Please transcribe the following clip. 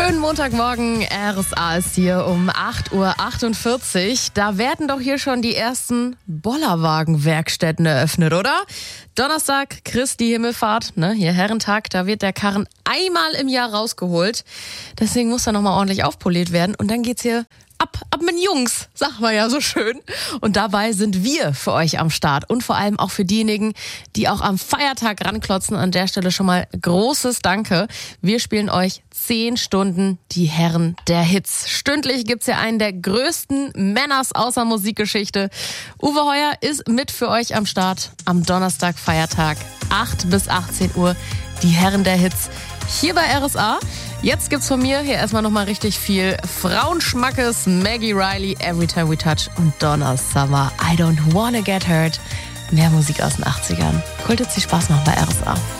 Schönen Montagmorgen, RSA ist hier um 8.48 Uhr. Da werden doch hier schon die ersten Bollerwagen-Werkstätten eröffnet, oder? Donnerstag, Christi Himmelfahrt, hier Herrentag, da wird der Karren einmal im Jahr rausgeholt. Deswegen muss er nochmal ordentlich aufpoliert werden und dann geht's hier ab mit den Jungs, sagt man ja so schön. Und dabei sind wir für euch am Start und vor allem auch für diejenigen, die auch am Feiertag ranklotzen. An der Stelle schon mal großes Danke. Wir spielen euch 10 Stunden die Herren der Hits. Stündlich gibt's hier einen der größten Männers außer Musikgeschichte. Uwe Heuer ist mit für euch am Start am Donnerstag, Feiertag, 8 bis 18 Uhr. Die Herren der Hits hier bei RSA. Jetzt gibt's von mir hier erstmal nochmal richtig viel Frauenschmackes, Maggie Riley, Every Time We Touch und Donna Summer, I Don't Wanna Get Hurt. Mehr Musik aus den 80ern. Cool, jetzt viel Spaß machen bei RSA.